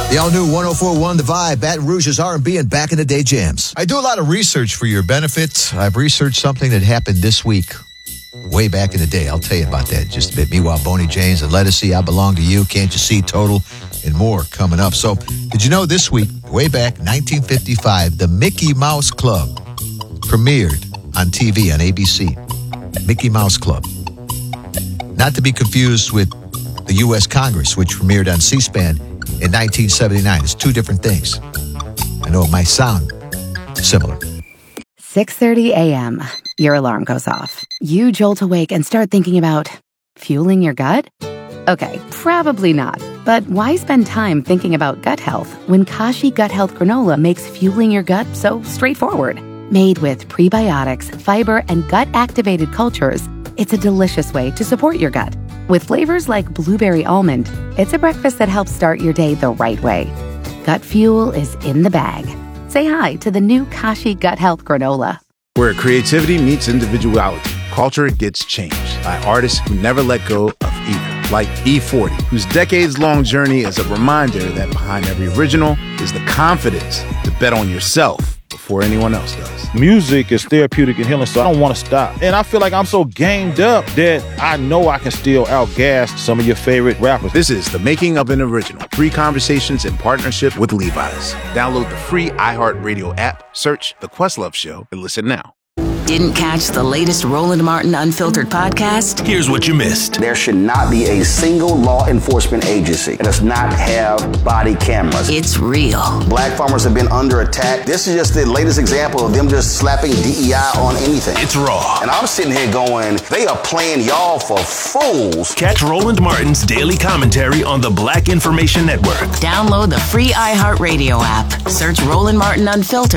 The all-new 104.1 The Vibe, Baton Rouge's R&B and back-in-the-day jams. I do a lot of research for your benefit. I've researched something that happened this week, way back in the day. I'll tell you about that in just a bit. Meanwhile, Boney James and Lettucey, I Belong to You, Can't You See, Total, and more coming up. So, did you know this week, way back, 1955, the Mickey Mouse Club premiered on TV on ABC. Mickey Mouse Club. Not to be confused with the U.S. Congress, which premiered on C-SPAN in 1979. It's two different things. I know it might sound similar. 6:30 a.m. Your alarm goes off. You jolt awake and start thinking about fueling your gut? Okay, probably not. But why spend time thinking about gut health when Kashi Gut Health Granola makes fueling your gut so straightforward? Made with prebiotics, fiber, and gut-activated cultures, it's a delicious way to support your gut. With flavors like blueberry almond, it's a breakfast that helps start your day the right way. Gut fuel is in the bag. Say hi to the new Kashi Gut Health Granola. Where creativity meets individuality, culture gets changed by artists who never let go of either. Like E40, whose decades-long journey is a reminder that behind every original is the confidence to bet on yourself before anyone else does. Music is therapeutic and healing, so I don't want to stop. And I feel like I'm so gamed up that I know I can still outgas some of your favorite rappers. This is The Making of an Original. 3 conversations in partnership with Levi's. Download the free iHeartRadio app, search The Questlove Show, and listen now. Didn't catch the latest Roland Martin Unfiltered podcast? Here's what you missed. There should not be a single law enforcement agency that does not have body cameras. It's real. Black farmers have been under attack. This is just the latest example of them just slapping DEI on anything. It's raw. And I'm sitting here going, they are playing y'all for fools. Catch Roland Martin's daily commentary on the Black Information Network. Download the free iHeartRadio app. Search Roland Martin Unfiltered